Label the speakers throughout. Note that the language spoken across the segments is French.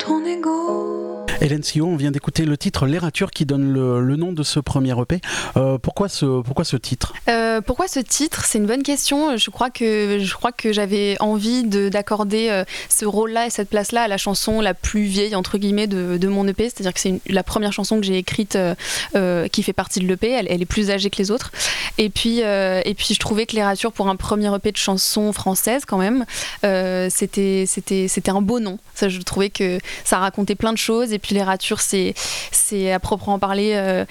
Speaker 1: ton ego.
Speaker 2: Hélène Sillot, on vient d'écouter le titre Les Ratures qui donne le nom de ce premier EP. Pourquoi ce titre ?
Speaker 3: Pourquoi ce titre ? C'est une bonne question. Je crois que j'avais envie d'accorder ce rôle-là et cette place-là à la chanson la plus vieille entre guillemets de mon EP. C'est-à-dire que c'est la première chanson que j'ai écrite qui fait partie de l'EP. Elle est plus âgée que les autres. Et puis je trouvais que Les Ratures pour un premier EP de chansons françaises quand même, c'était un beau nom. Ça, je trouvais que ça racontait plein de choses. Et puis Les Ratures, c'est à proprement parler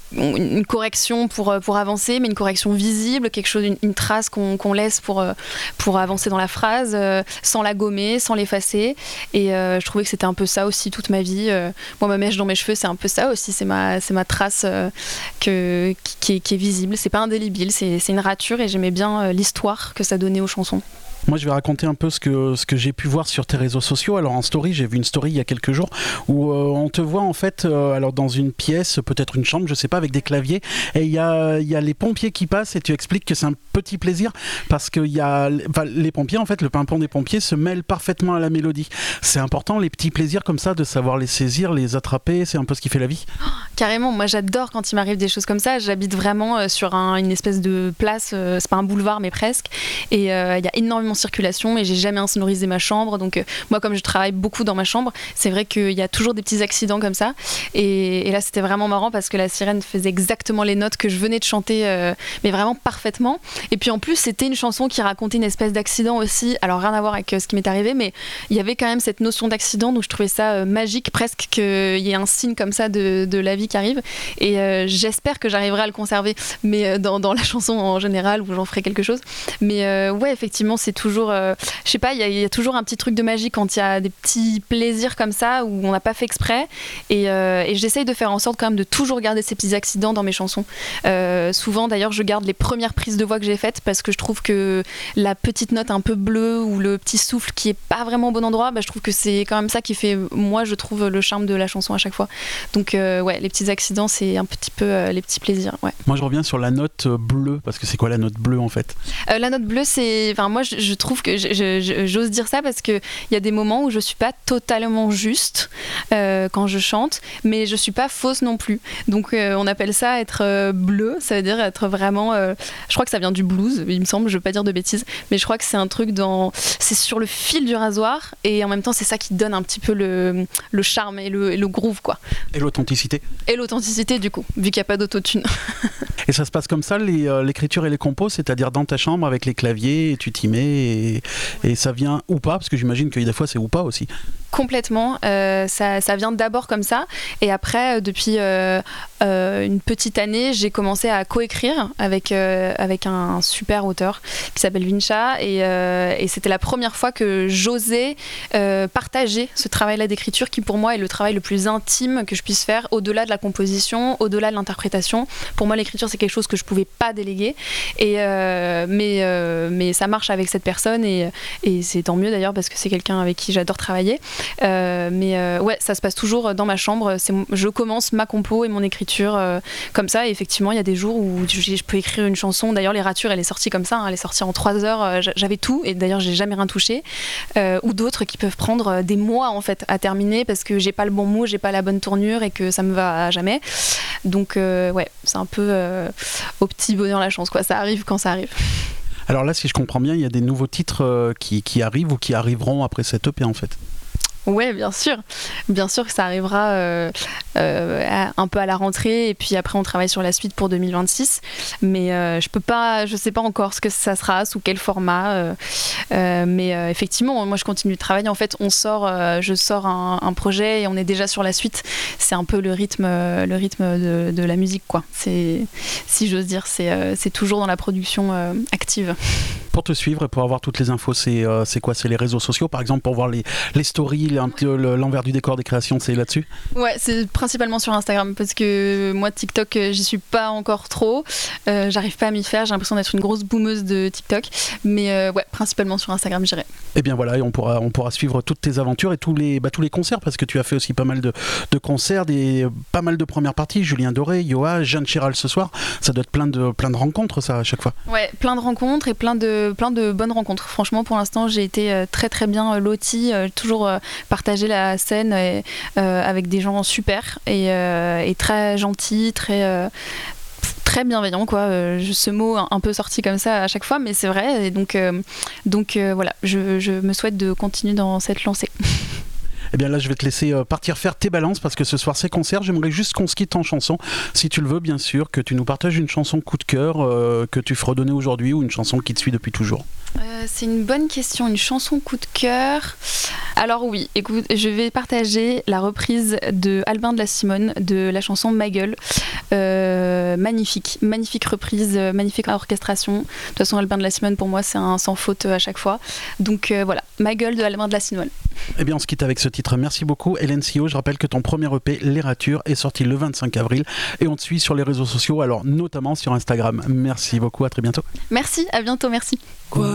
Speaker 3: une correction pour avancer, mais une correction visible, quelque chose, une trace qu'on laisse pour avancer dans la phrase, sans la gommer, sans l'effacer. Et je trouvais que c'était un peu ça aussi toute ma vie. Moi, ma mèche dans mes cheveux, c'est un peu ça aussi. C'est ma trace qui est visible. C'est pas indélébile, c'est une rature, et j'aimais bien l'histoire que ça donnait aux chansons.
Speaker 2: Moi, je vais raconter un peu ce que j'ai pu voir sur tes réseaux sociaux. Alors, en story, j'ai vu une story il y a quelques jours où on te voit en fait alors dans une pièce, peut-être une chambre, je sais pas, avec des claviers. Et il y a les pompiers qui passent et tu expliques que c'est un petit plaisir parce que les pompiers, en fait, le pimpon des pompiers se mêle parfaitement à la mélodie. C'est important, les petits plaisirs comme ça, de savoir les saisir, les attraper. C'est un peu ce qui fait la vie.
Speaker 3: Oh, carrément. Moi, j'adore quand il m'arrive des choses comme ça. J'habite vraiment sur une espèce de place. C'est pas un boulevard, mais presque. Et il y a énormément circulation et j'ai jamais insonorisé ma chambre, donc moi, comme je travaille beaucoup dans ma chambre, c'est vrai qu'il y a toujours des petits accidents comme ça, et là c'était vraiment marrant parce que la sirène faisait exactement les notes que je venais de chanter, mais vraiment parfaitement. Et puis en plus c'était une chanson qui racontait une espèce d'accident aussi, alors rien à voir avec ce qui m'est arrivé, mais il y avait quand même cette notion d'accident, donc je trouvais ça magique presque qu'il y ait un signe comme ça de la vie qui arrive, et j'espère que j'arriverai à le conserver, mais dans la chanson en général, où j'en ferai quelque chose. Mais ouais, effectivement, c'est toujours, je sais pas, il y a toujours un petit truc de magie quand il y a des petits plaisirs comme ça où on n'a pas fait exprès, et j'essaye de faire en sorte quand même de toujours garder ces petits accidents dans mes chansons. Souvent d'ailleurs je garde les premières prises de voix que j'ai faites parce que je trouve que la petite note un peu bleue ou le petit souffle qui est pas vraiment au bon endroit, je trouve que c'est quand même ça qui fait, moi je trouve, le charme de la chanson à chaque fois. Donc ouais, les petits accidents, c'est un petit peu les petits plaisirs, ouais.
Speaker 2: Moi je reviens sur la note bleue, parce que c'est quoi la note bleue en fait ?
Speaker 3: La note bleue, c'est, enfin moi je trouve que j'ose dire ça parce que il y a des moments où je suis pas totalement juste quand je chante, mais je suis pas fausse non plus. Donc on appelle ça être bleu, ça veut dire être vraiment, je crois que ça vient du blues, il me semble, je veux pas dire de bêtises, mais je crois que c'est un truc c'est sur le fil du rasoir, et en même temps c'est ça qui donne un petit peu le charme et le groove, quoi.
Speaker 2: Et l'authenticité.
Speaker 3: Et l'authenticité du coup, vu qu'il n'y a pas d'autotune.
Speaker 2: Et ça se passe comme ça, l'écriture et les compos, c'est-à-dire dans ta chambre avec les claviers, et tu t'y mets, et ça vient ou pas, parce que j'imagine que des fois c'est ou pas aussi.
Speaker 3: Complètement, ça vient d'abord comme ça, et après depuis une petite année j'ai commencé à coécrire avec un super auteur qui s'appelle Vincha, et c'était la première fois que j'osais partager ce travail-là d'écriture qui pour moi est le travail le plus intime que je puisse faire, au-delà de la composition, au-delà de l'interprétation. Pour moi l'écriture c'est quelque chose que je pouvais pas déléguer, mais ça marche avec cette personne, et c'est tant mieux d'ailleurs parce que c'est quelqu'un avec qui j'adore travailler. Ouais, ça se passe toujours dans ma chambre. Je commence ma compo et mon écriture comme ça, et effectivement il y a des jours où je peux écrire une chanson. D'ailleurs Les Ratures, elle est sortie comme ça, elle est sortie en 3 heures, j'avais tout, et d'ailleurs j'ai jamais rien touché, ou d'autres qui peuvent prendre des mois en fait à terminer parce que j'ai pas le bon mot, j'ai pas la bonne tournure et que ça me va à jamais. Donc ouais, c'est un peu au petit bonheur la chance, quoi. Ça arrive quand ça arrive.
Speaker 2: Alors là, si je comprends bien, il y a des nouveaux titres qui arrivent ou qui arriveront après cette EP en fait.
Speaker 3: Ouais, bien sûr que ça arrivera un peu à la rentrée, et puis après on travaille sur la suite pour 2026, mais je sais pas encore ce que ça sera, sous quel format, mais effectivement moi je continue de travailler. En fait je sors un projet et on est déjà sur la suite. C'est un peu le rythme de la musique, quoi. Si j'ose dire, c'est toujours dans la production active.
Speaker 2: Pour te suivre et pour avoir toutes les infos, c'est quoi ? C'est les réseaux sociaux, par exemple, pour voir les stories, l'envers du décor des créations, c'est là-dessus ?
Speaker 3: Ouais, c'est principalement sur Instagram, parce que moi TikTok, j'y suis pas encore trop. J'arrive pas à m'y faire, j'ai l'impression d'être une grosse boomeuse de TikTok, mais ouais, principalement sur Instagram, j'irai. Et
Speaker 2: bien voilà, et on pourra suivre toutes tes aventures et tous les concerts, parce que tu as fait aussi pas mal de concerts, pas mal de premières parties. Julien Doré, Yoa, Jeanne Chéral ce soir, ça doit être plein de rencontres, ça, à chaque fois. Ouais, plein de rencontres et plein de bonnes rencontres. Franchement, pour l'instant, j'ai été très très bien lotie, toujours
Speaker 3: partager la scène avec des gens super et très gentils, très bienveillant, quoi. Ce mot un peu sorti comme ça à chaque fois, mais c'est vrai. Et donc voilà, je me souhaite de continuer dans cette lancée.
Speaker 2: Eh bien là, je vais te laisser partir faire tes balances parce que ce soir c'est concert. J'aimerais juste qu'on se quitte en chanson, si tu le veux, bien sûr, que tu nous partages une chanson coup de cœur que tu fredonnais aujourd'hui ou une chanson qui te suit depuis toujours.
Speaker 3: C'est une bonne question, une chanson coup de cœur. Alors oui, écoute, je vais partager la reprise de Albin de la Simone de la chanson Ma Gueule. Magnifique reprise, magnifique orchestration. De toute façon, Albin de la Simone pour moi c'est un sans faute à chaque fois. Donc voilà, Ma Gueule de Albin de la Simone.
Speaker 2: Eh bien on se quitte avec ce titre. Merci beaucoup Hélène Sio. Je rappelle que ton premier EP, Les Ratures, est sorti le 25 avril et on te suit sur les réseaux sociaux, alors notamment sur Instagram. Merci beaucoup, à très bientôt.
Speaker 3: Merci, à bientôt, merci.
Speaker 1: Quoi